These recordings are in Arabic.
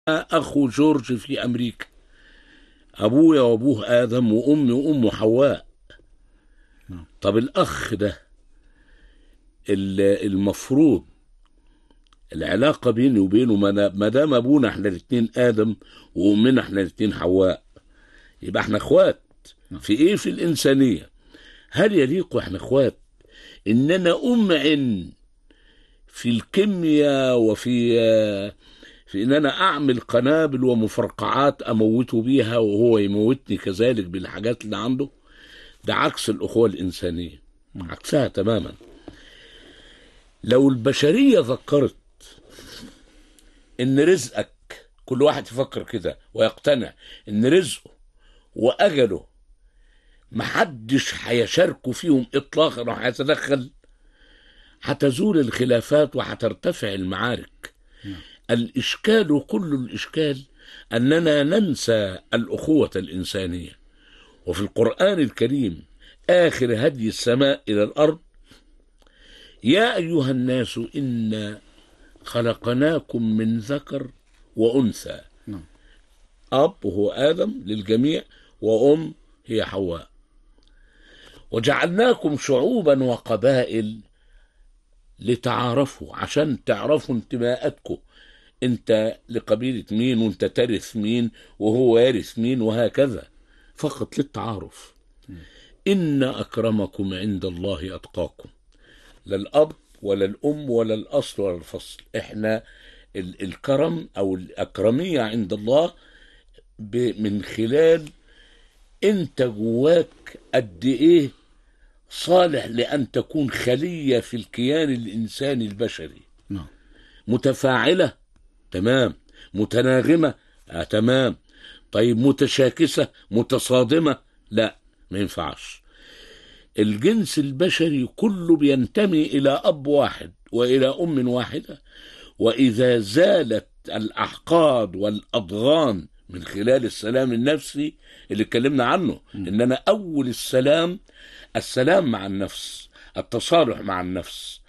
أخو جورج في أمريكا، أبويا وأبوه آدم وأمي وأمه حواء. طب الأخ ده المفروض العلاقة بيني وبينه ما دام أبونا احنا الاتنين آدم وأمنا احنا الاتنين حواء، يبقى احنا اخوات. في ايه؟ في الإنسانية. هل يليق واحنا اخوات ان انا امعن في الكيمياء في ان انا اعمل قنابل ومفرقعات اموته بيها وهو يموتني كذلك بالحاجات اللي عنده؟ ده عكس الاخوة الانسانية، عكسها تماما. لو البشرية ذكرت ان رزقك، كل واحد يفكر كده ويقتنع ان رزقه واجله محدش هيشاركوا فيهم اطلاقا وهيتدخل، هتزول الخلافات وهترتفع المعارك. الإشكال، كل الإشكال أننا ننسى الأخوة الإنسانية. وفي القرآن الكريم آخر هدي السماء إلى الأرض: يا أيها الناس إنا خلقناكم من ذكر وأنثى. أب هو آدم للجميع، وأم هي حواء. وجعلناكم شعوبا وقبائل لتعارفوا، عشان تعرفوا انتماءاتكم، انت لقبيلة مين وانت ترث مين وهو يرث مين وهكذا، فقط للتعارف. إن أكرمكم عند الله أتقاكم. لا الأب ولا الأم ولا الأصل ولا الفصل، احنا الكرم أو الأكرمية عند الله من خلال انت جواك قد ايه صالح لأن تكون خلية في الكيان الإنساني البشري. متفاعلة، تمام. متناغمة، تمام. طيب متشاكسة، متصادمة، لا، ما ينفعش. الجنس البشري كله بينتمي إلى أب واحد وإلى أم واحدة. وإذا زالت الأحقاد والأضغان من خلال السلام النفسي اللي اتكلمنا عنه، إننا أول السلام مع النفس، التصالح مع النفس.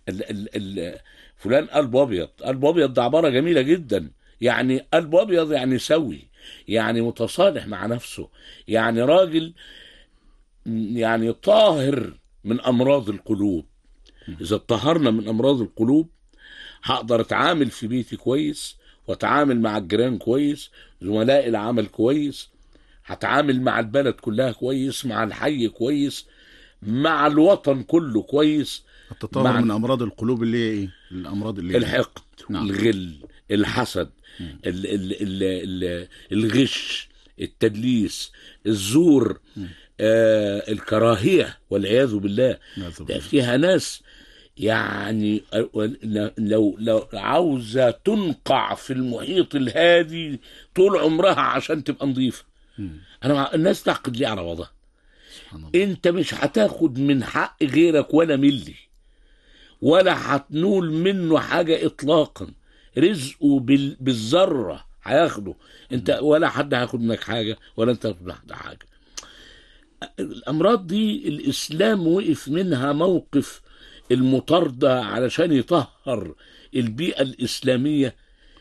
فلان قلب أبيض، قلب أبيض ده عبارة جميلة جدا. يعني قلب أبيض يعني سوي، يعني متصالح مع نفسه، يعني راجل يعني طاهر من أمراض القلوب. إذا طهرنا من أمراض القلوب هقدر أتعامل في بيتي كويس، وأتعامل مع الجيران كويس، زملاء العمل كويس، هتعامل مع البلد كلها كويس، مع الحي كويس، مع الوطن كله كويس. التطهر من أمراض القلوب اللي هي إيه؟ الأمراض اللي الحقد، الغل، الحسد، ال ال ال ال الغش، التدليس، الزور، الكراهية والعياذ بالله. ده فيها ناس يعني لو عاوزة تنقع في المحيط الهادي طول عمرها عشان تبقى نظيفة. الناس تعقد لي على وضعها. انت مش هتاخد من حق غيرك ولا ملي، ولا هتنول منه حاجة اطلاقا. رزقه بالذرة هياخده انت، ولا حد هياخد منك حاجة، ولا انت هتاخد منك حاجة. الامراض دي الاسلام وقف منها موقف المطاردة علشان يطهر البيئة الاسلامية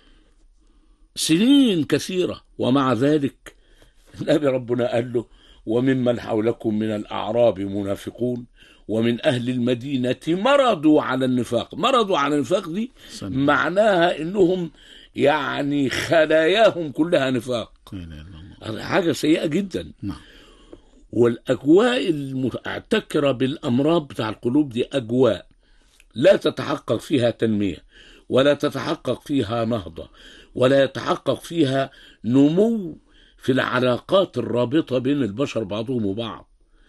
سنين كثيرة. ومع ذلك النبي ربنا قال له: وممن حولكم من الأعراب منافقون ومن أهل المدينة مرضوا على النفاق. مرضوا على النفاق دي معناها إنهم يعني خلاياهم كلها نفاق. حاجة سيئة جدا. والأجواء المعتكرة بالأمراض بتاع القلوب دي أجواء لا تتحقق فيها تنمية، ولا تتحقق فيها نهضة، ولا يتحقق فيها نمو في العلاقات الرابطة بين البشر بعضهم وبعض.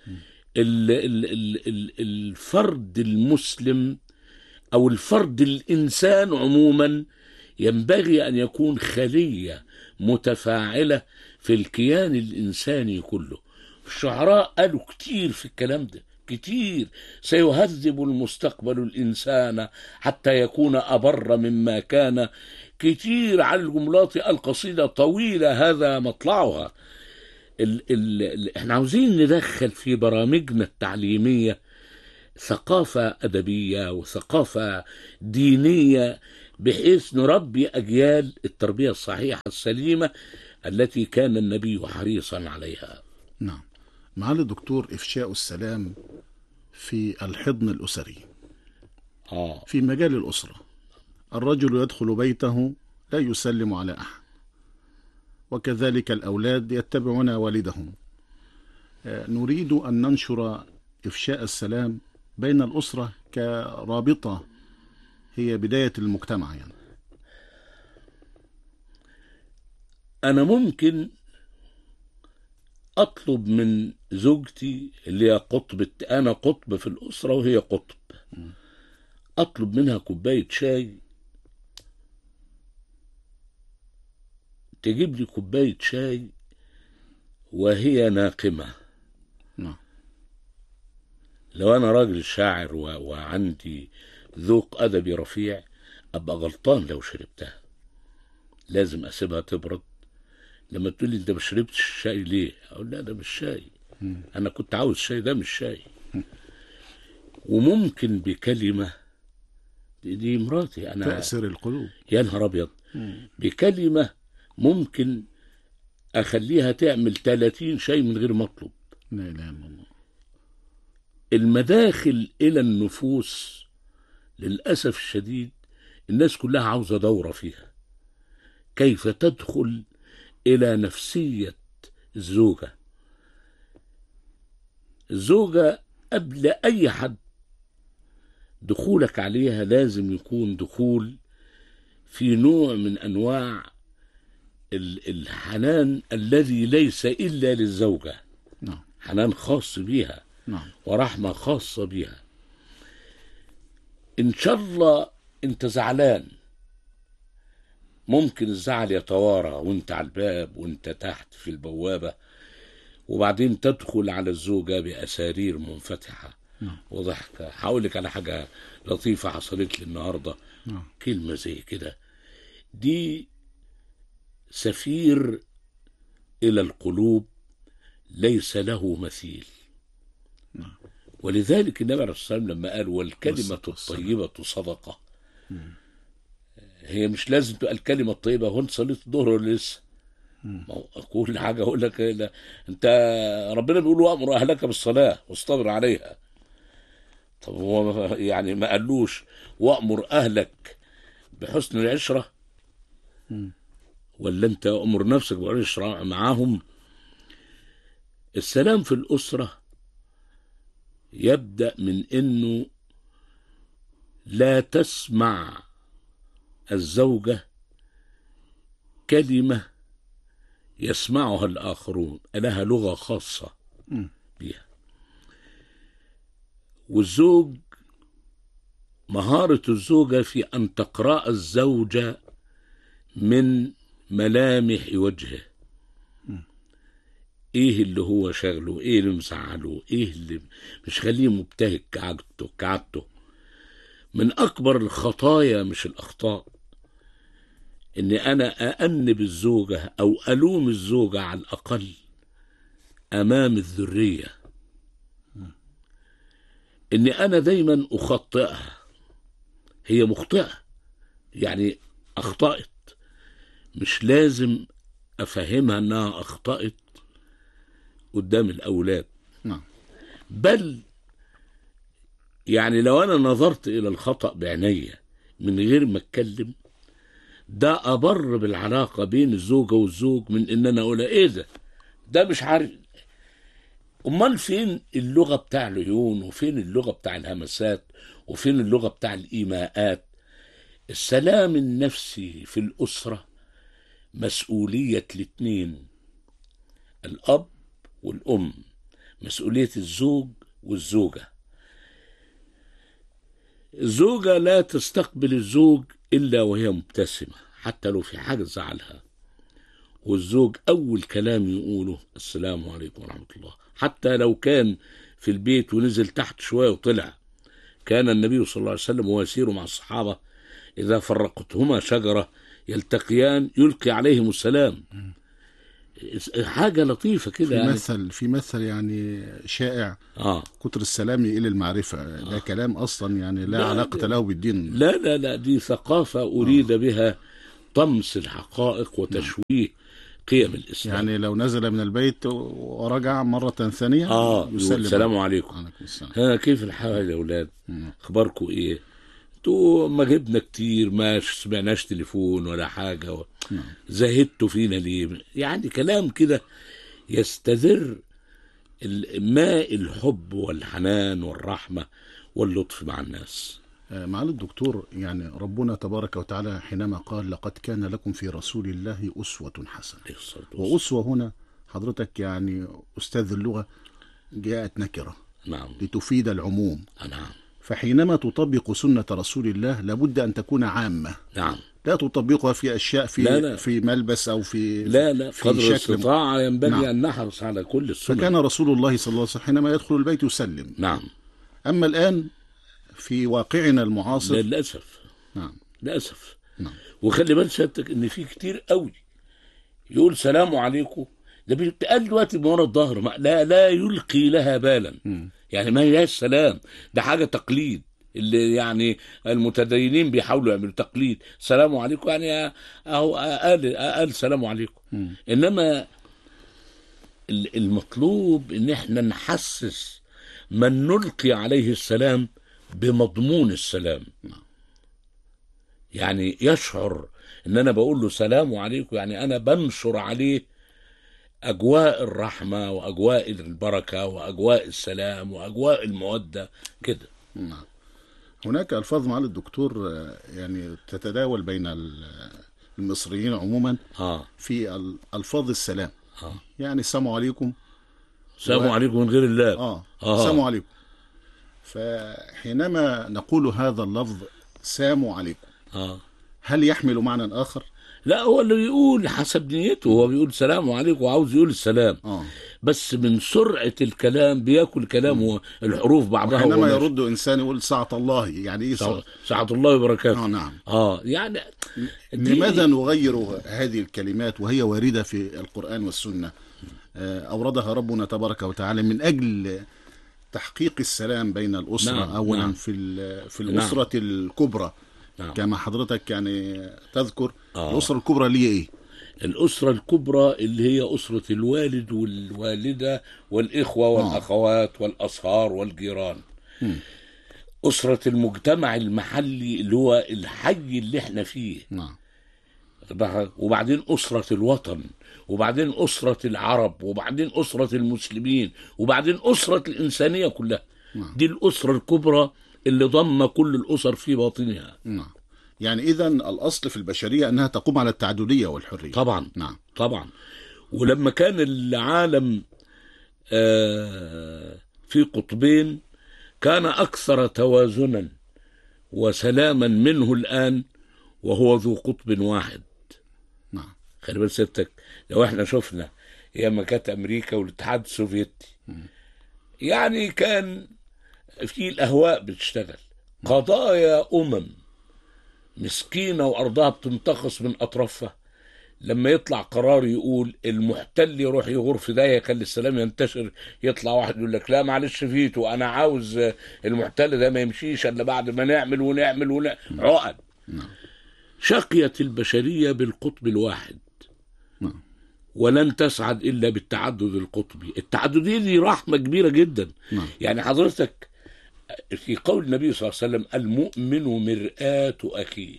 الفرد المسلم أو الفرد الإنسان عموما ينبغي أن يكون خلية متفاعلة في الكيان الإنساني كله. الشعراء قالوا كتير في الكلام ده، كتير: سيهذب المستقبل الإنسان حتى يكون أبر مما كان. كتير على الجملات. القصيدة طويلة هذا مطلعها. احنا عاوزين ندخل في برامجنا التعليمية ثقافة أدبية وثقافة دينية بحيث نربي أجيال التربية الصحيحة السليمة التي كان النبي حريصا عليها. نعم. معالي الدكتور، إفشاء السلام في الحضن الأسري في مجال الأسرة. الرجل يدخل بيته لا يسلم على أحد، وكذلك الأولاد يتبعون والدهم. نريد أن ننشر إفشاء السلام بين الأسرة كرابطة هي بداية المجتمع. يعني أنا ممكن أطلب من زوجتي اللي هي أنا قطب في الأسرة وهي قطب، أطلب منها كوباية شاي، تجيب لي كوباية شاي وهي ناقمة. لو أنا راجل شاعر وعندي ذوق أدبي رفيع أبقى غلطان لو شربتها، لازم أسيبها تبرد. لما تقول لي أنت ما شربتش الشاي ليه؟ أقول لا ده مش شاي، أنا كنت عاوز شاي، ده مش شاي. وممكن بكلمة، دي مراتي أنا، تأثير القلوب، يا نهار أبيض، بكلمة ممكن أخليها تعمل 30 شاي من غير ما أطلب. لا إله إلا الله. المداخل إلى النفوس للأسف الشديد الناس كلها عاوزة دورة فيها، كيف تدخل إلى نفسية الزوجة. الزوجة قبل أي حد دخولك عليها لازم يكون دخول في نوع من أنواع الحنان الذي ليس إلا للزوجة. حنان خاص بيها ورحمة خاصة بيها. إن شاء الله أنت زعلان، ممكن الزعل يتوارى وانت على الباب وانت تحت في البوابة، وبعدين تدخل على الزوجة بأسارير منفتحة وضحكة. هقول لك على حاجة لطيفة حصلت لي النهاردة. كلمة زي كده دي سفير إلى القلوب ليس له مثيل. ولذلك النبي عليه الصلاة والسلام لما قال والكلمة الطيبة صدقة، هي مش لازم تبقى الكلمة الطيبة. هون صليت الظهر ولا لسه؟ كل حاجة أقول لك لا. أنت ربنا بيقول وأمر أهلك بالصلاة واصطبر عليها. طب هو يعني ما قالوش وأمر أهلك بحسن العشرة؟ ولا أنت أمر نفسك بالعشرة معاهم؟ السلام في الأسرة يبدأ من إنه لا تسمع الزوجة كلمة يسمعها الآخرون، لها لغة خاصة بها. والزوج مهارة الزوجة في أن تقرأ الزوجة من ملامح وجهه، ايه اللي هو شغله، ايه اللي مزعله، ايه اللي مش خليه مبتهج كعادته. من اكبر الخطايا مش الاخطاء اني انا اأنب الزوجة او الوم الزوجة على الاقل امام الذرية، اني انا دايما اخطئها. هي مخطئة، يعني اخطأت، مش لازم افهمها انها اخطأت قدام الأولاد. بل يعني لو أنا نظرت إلى الخطأ بعناية من غير ما أتكلم، ده أبر بالعلاقة بين الزوجة والزوج من إن أنا أقول إيه ده مش عارف. أمال فين اللغة بتاع العيون، وفين اللغة بتاع الهمسات، وفين اللغة بتاع الإيماءات؟ السلام النفسي في الأسرة مسؤولية الاتنين، الأب والأم، مسؤولية الزوج والزوجة. الزوجة لا تستقبل الزوج إلا وهي مبتسمة حتى لو في حاجة زعلها، والزوج أول كلام يقوله السلام عليكم ورحمة الله، حتى لو كان في البيت ونزل تحت شوية وطلع. كان النبي صلى الله عليه وسلم وهو يسير مع الصحابة إذا فرقتهما شجرة يلتقيان يلقي عليهم السلام. حاجة لطيفة كده في مثل يعني شائع، كتر السلام إلى المعرفة. ده كلام أصلا يعني لا علاقة له بالدين. لا لا لا، دي ثقافة أريد بها طمس الحقائق وتشويه قيم الإسلام. يعني لو نزل من البيت ورجع مرة ثانية يسلم السلام عليكم. ها كيف الحال يا أولاد؟ أخباركم إيه؟ انتوا ما جبنا كتير، ما سمعناش تليفون ولا حاجة زهدتوا فينا ليه؟ يعني كلام كده يستذر ماء الحب والحنان والرحمة واللطف مع الناس. معالي الدكتور، يعني ربنا تبارك وتعالى حينما قال لقد كان لكم في رسول الله أسوة حسنة، وأسوة هنا حضرتك يعني أستاذ اللغة جاءت نكرة لتفيد العموم. فحينما تطبق سنة رسول الله لابد أن تكون عامة. لا تطبقها في أشياء في ملبس أو في في قدر الاستطاعة ينبغي أن نحرص على كل السنة. فكان رسول الله صلى الله عليه وسلم حينما يدخل البيت يسلم. أما الآن في واقعنا المعاصر للأسف للأسف وخلي بالك سيادتك إن في كتير قوي يقول سلام عليكم، ده بيتقال دلوقتي من ورا الظهر، لا يلقي لها بالا. يعني ما هياش سلام، ده حاجة تقليد، اللي يعني المتدينين بيحاولوا يعملوا تقليد. سلام عليكم يعني اهو قال سلام عليكم. انما المطلوب ان احنا نحسس من نلقي عليه السلام بمضمون السلام. يعني يشعر ان انا بقول له سلام عليكم، يعني انا بنشر عليه اجواء الرحمة واجواء البركة واجواء السلام واجواء المودة كده. هناك ألفاظ معالي الدكتور يعني تتداول بين المصريين عموما في ألفاظ السلام. يعني السلام عليكم، السلام عليكم من غير الله. السلام عليكم. فحينما نقول هذا اللفظ سلام عليكم هل يحمل معنى آخر؟ لا، هو اللي يقول حسب نيته، هو بيقول سلام عليكم وعاوز يقول السلام. بس من سرعة الكلام بياكل كلامه الحروف بعضها. حينما يرد إنسان يقول سعة الله، يعني إيه سعة الله وبركاته؟ نعم. يعني لماذا نغير هذه الكلمات وهي واردة في القرآن والسنة؟ أوردها ربنا تبارك وتعالى من أجل تحقيق السلام بين الأسرة. أولا في الأسرة الكبرى. كما حضرتك يعني تذكر الأسرة الكبرى اللي هي إيه؟ الأسرة الكبرى اللي هي أسرة الوالد والوالدة والإخوة والأخوات والأصهار والجيران. أسرة المجتمع المحلي اللي هو الحي اللي احنا فيه. وبعدين أسرة الوطن، وبعدين أسرة العرب، وبعدين أسرة المسلمين، وبعدين أسرة الإنسانية كلها. دي الأسرة الكبرى اللي ضم كل الأسر في باطنها. يعني إذن الأصل في البشرية أنها تقوم على التعددية والحرية. طبعا. طبعا. ولما كان العالم في قطبين كان أكثر توازنا وسلاما منه الآن وهو ذو قطب واحد. خلي بالك سيادتك، لو احنا شفنا ايام كانت أمريكا والاتحاد السوفيتي، يعني كان في الأهواء بتشتغل، قضايا مسكينة وأرضها بتنتقص من أطرافها. لما يطلع قرار يقول المحتل يروح يغور في داهية خلي السلام ينتشر، يطلع واحد يقول لك لا معلش فيتو، أنا عاوز المحتل ده ما يمشيش إلا بعد ما نعمل عقد. شقيت البشرية بالقطب الواحد، ولن تسعد إلا بالتعدد القطبي. التعددية دي رحمة كبيرة جدا. يعني حضرتك في قول النبي صلى الله عليه وسلم المؤمن مرآة أخيه.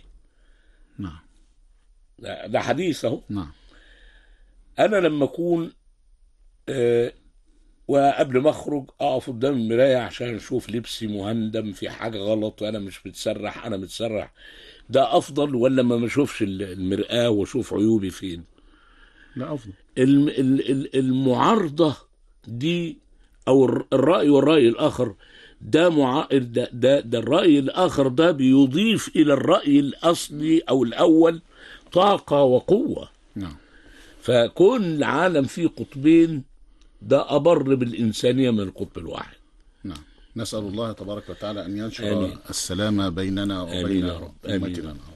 ده حديث اهو. أنا لما أكون وقبل ما أخرج أقف قدام المراية عشان أشوف لبسي مهندم في حاجة غلط وأنا مش متسرح، أنا متسرح، ده أفضل ولا ما أشوفش المرآة وأشوف عيوبي فين؟ لا، أفضل. المعارضة دي أو الرأي والرأي الآخر ده الرأي الآخر ده بيضيف إلى الرأي الأصلي أو الأول طاقة وقوة. فكون العالم فيه قطبين ده أبر بالإنسانية من القطب الواحد. نسأل الله تبارك وتعالى أن ينشر السلام بيننا وبين أمتنا.